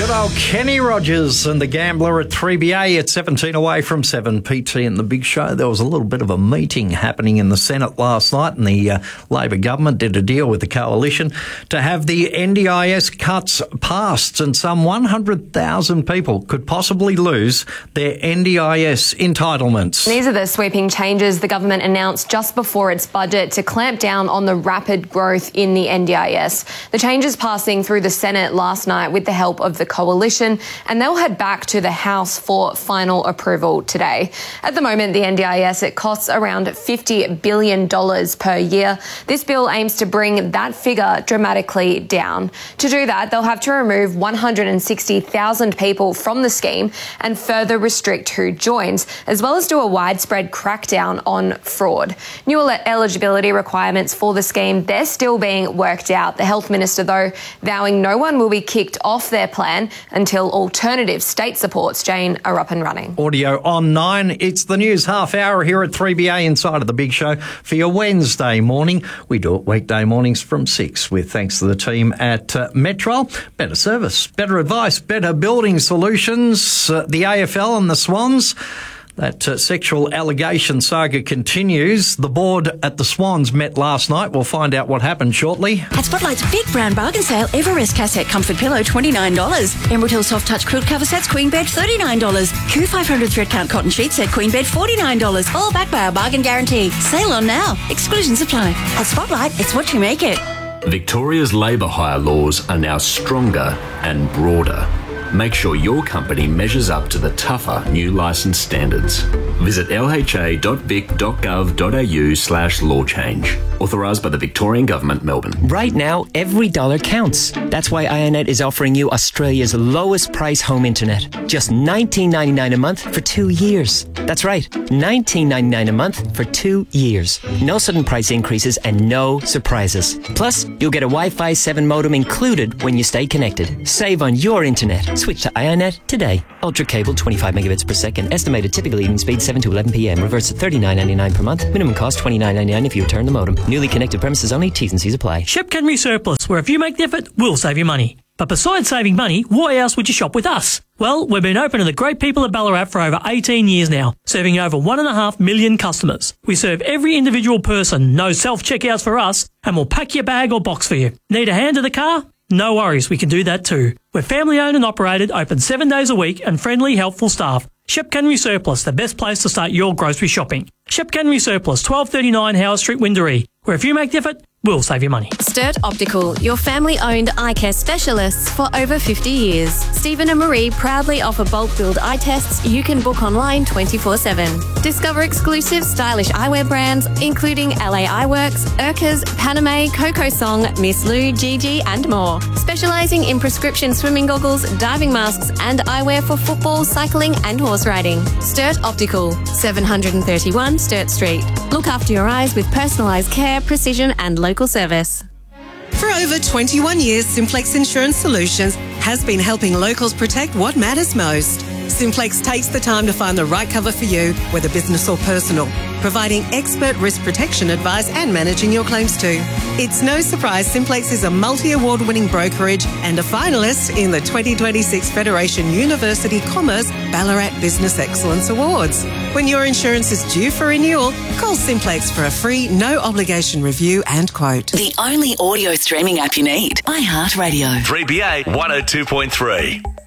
Good old Kenny Rogers and the Gambler at 3BA at 17 away from 7. PT and the Big Show. There was a little bit of a meeting happening in the Senate last night, and the Labor government did a deal with the coalition to have the NDIS cuts passed, and some 100,000 people could possibly lose their NDIS entitlements. These are the sweeping changes the government announced just before its budget to clamp down on the rapid growth in the NDIS. The changes passing through the Senate last night with the help of the coalition, and they'll head back to the House for final approval today. At the moment, the NDIS, it costs around $50 billion per year. This bill aims to bring that figure dramatically down. To do that, they'll have to remove 160,000 people from the scheme and further restrict who joins, as well as do a widespread crackdown on fraud. New eligibility requirements for the scheme, they're still being worked out. The Health Minister, though, vowing no one will be kicked off their plan until alternative state supports, Jane, are up and running. Audio on 9. It's the news half hour here at 3BA inside of the Big Show for your Wednesday morning. We do it weekday mornings from 6 with thanks to the team at Metrol. Better service, better advice, better building solutions. The AFL and the Swans. That sexual allegation saga continues. The board at the Swans met last night. We'll find out what happened shortly. At Spotlight's big brown bargain sale, Everest cassette comfort pillow, $29. Emerald Hill soft touch quilt cover sets, queen bed, $39. Q500 thread count cotton sheet set, queen bed, $49. All backed by our bargain guarantee. Sale on now. Exclusions apply. At Spotlight, it's what you make it. Victoria's labour hire laws are now stronger and broader. Make sure your company measures up to the tougher new licence standards. Visit lha.vic.gov.au/law change. Authorised by the Victorian Government, Melbourne. Right now, every dollar counts. That's why IONET is offering you Australia's lowest price home internet. Just $19.99 a month for 2 years. That's right, $19.99 a month for 2 years. No sudden price increases and no surprises. Plus, you'll get a Wi-Fi 7 modem included when you stay connected. Save on your internet. Switch to IONET today. Ultra cable, 25 megabits per second. Estimated typical evening speed, 7 to 11 p.m. Reverse at $39.99 per month. Minimum cost, $29.99 if you return the modem. Newly connected premises only. T's and C's apply. Shep Kenry Surplus, where if you make the effort, we'll save you money. But besides saving money, why else would you shop with us? Well, we've been open to the great people at Ballarat for over 18 years now, serving over 1.5 million customers. We serve every individual person, no self-checkouts for us, and we'll pack your bag or box for you. Need a hand to the car? No worries, we can do that too. We're family owned and operated, open 7 days a week, and friendly, helpful staff. Shep Kenry Surplus, the best place to start your grocery shopping. Shep Kenry Surplus, 1239 Howard Street, Windaree, where if you make the effort, we'll save you money. Sturt Optical, your family-owned eye care specialists for over 50 years. Stephen and Marie proudly offer bulk billed eye tests you can book online 24/7. Discover exclusive stylish eyewear brands including LA Eyeworks, Urkers, Paname, Coco Song, Miss Lou, Gigi and more. Specialising in prescription swimming goggles, diving masks and eyewear for football, cycling and horse riding. Sturt Optical, 731 Sturt Street. Look after your eyes with personalised care, precision and local service. For over 21 years, Simplex Insurance Solutions has been helping locals protect what matters most. Simplex takes the time to find the right cover for you, whether business or personal, providing expert risk protection advice and managing your claims too. It's no surprise Simplex is a multi-award winning brokerage and a finalist in the 2026 Federation University Commerce Ballarat Business Excellence Awards. When your insurance is due for renewal, call Simplex for a free, no obligation review and quote. The only audio streaming app you need. iHeartRadio. 3BA 102.3.